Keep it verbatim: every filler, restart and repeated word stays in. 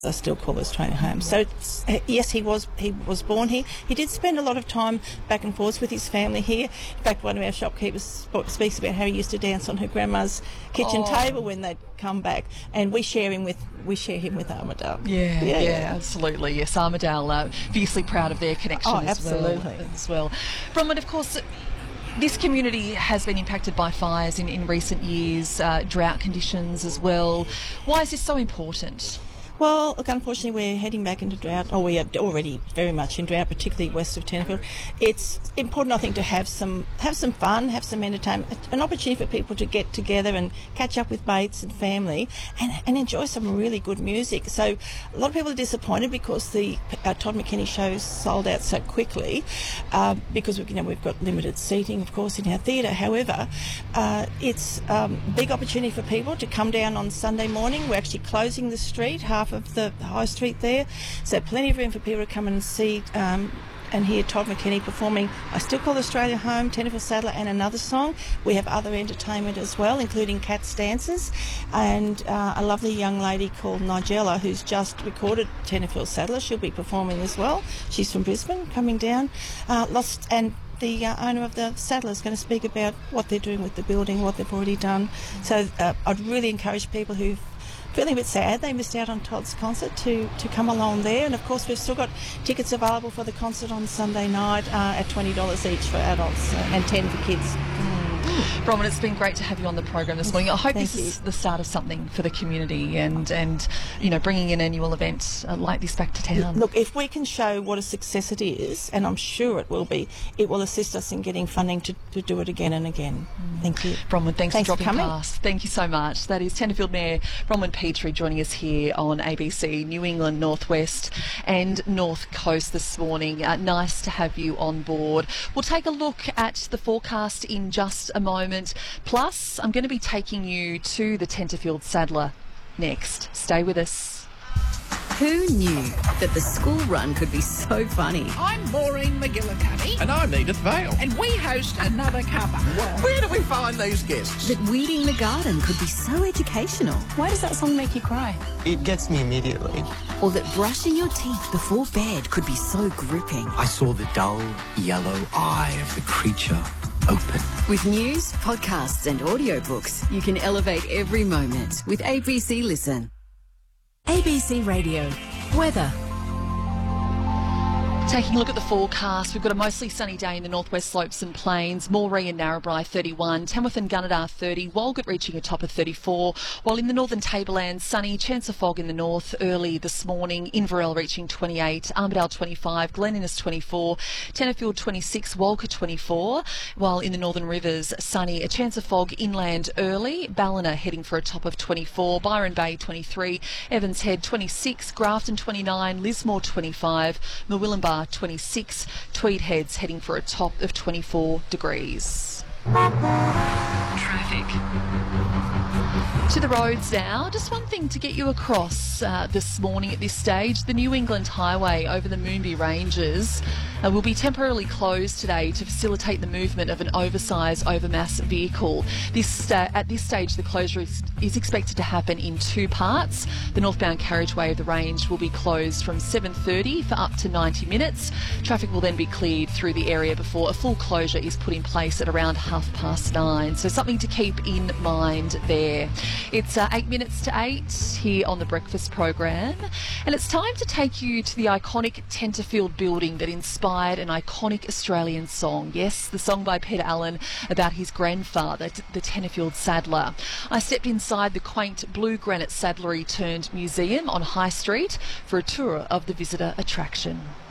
I still call Australia home. So it's, uh, yes, he was he was born here. He did spend a lot of time back and forth with his family here. In fact, one of our shopkeepers sp- speaks about how he used to dance on her grandma's kitchen Oh. table when they'd come back, and we share him with we share him with Armidale. Yeah, Yeah, yeah, yeah. absolutely. Yes, Armidale, uh, fiercely proud of their connection Oh, as absolutely. well. As well. Bronwyn, of course, this community has been impacted by fires in, in recent years, uh, drought conditions as well. Why is this so important? Well, look, unfortunately, we're heading back into drought, or we are already very much in drought, particularly west of Tenterfield. It's important, I think, to have some have some fun, have some entertainment, an opportunity for people to get together and catch up with mates and family, and, and enjoy some really good music. So a lot of people are disappointed because the uh, Todd McKinney shows sold out so quickly, uh, because you know we've got limited seating, of course, in our theatre. However, uh, it's um, a big opportunity for people to come down on Sunday morning. We're actually closing the street, half of the high street there, so plenty of room for people to come and see um, and hear Todd McKinney performing I Still Call Australia Home, Tenterfield Saddler, and another song. We have other entertainment as well, including Cats Dances, and uh, a lovely young lady called Nigella who's just recorded Tenterfield Saddler. She'll be performing as well. She's from Brisbane, coming down. Uh, lost and the uh, owner of the Saddler is going to speak about what they're doing with the building, what they've already done. So uh, I'd really encourage people who feeling a bit sad they missed out on Todd's concert to, to come along there. And of course we've still got tickets available for the concert on Sunday night uh, at twenty dollars each for adults uh, and ten for kids. Bronwyn, it's been great to have you on the program this morning. I hope Thank this you. is the start of something for the community, and, and you know, bringing an annual event uh, like this back to town. Look, if we can show what a success it is, and I'm sure it will be, it will assist us in getting funding to, to do it again and again. Thank you. Bronwyn, thanks, Thanks for for dropping coming. past. Thank you so much. That is Tenterfield Mayor Bronwyn Petrie joining us here on A B C New England, North West and North Coast this morning. Uh, nice to have you on board. We'll take a look at the forecast in just a moment. Plus, I'm going to be taking you to the Tenterfield Saddler next. Stay with us. Who knew that the school run could be so funny? I'm Maureen McGillicuddy, And I'm Edith Vale. and we host Another Cuppa. Where do we find these guests? That weeding the garden could be so educational? Why does that song make you cry? It gets me immediately. Or that brushing your teeth before bed could be so gripping? I saw the dull yellow eye of the creature open. With news, podcasts and audiobooks, you can elevate every moment with A B C Listen. A B C Radio. Weather. Taking a look at the forecast, we've got a mostly sunny day in the northwest slopes and plains. Moree and Narrabri thirty-one, Tamworth and Gunnedah thirty, Walgett reaching a top of thirty-four, while in the northern tablelands, sunny, chance of fog in the north early this morning. Inverell reaching twenty-eight, Armidale twenty-five, Glen Innes twenty-four, Tenterfield twenty-six, Walker twenty-four, while in the northern rivers, sunny, a chance of fog inland early. Ballina heading for a top of twenty-four, Byron Bay twenty-three, Evans Head twenty-six, Grafton twenty-nine, Lismore twenty-five, Murwillumbah twenty-six, Tweed Heads heading for a top of twenty-four degrees. Traffic. To the roads now. Just one thing to get you across uh, this morning at this stage. The New England Highway over the Moonbi Ranges uh, will be temporarily closed today to facilitate the movement of an oversized, overmass vehicle. This uh, At this stage, the closure is, is expected to happen in two parts. The northbound carriageway of the range will be closed from seven thirty for up to ninety minutes. Traffic will then be cleared through the area before a full closure is put in place at around half past nine. So something to keep in mind there. It's uh, eight minutes to eight here on the breakfast program, and it's time to take you to the iconic Tenterfield building that inspired an iconic Australian song. Yes, the song by Peter Allen about his grandfather, the Tenterfield Saddler. I stepped inside the quaint blue granite saddlery turned museum on High Street for a tour of the visitor attraction.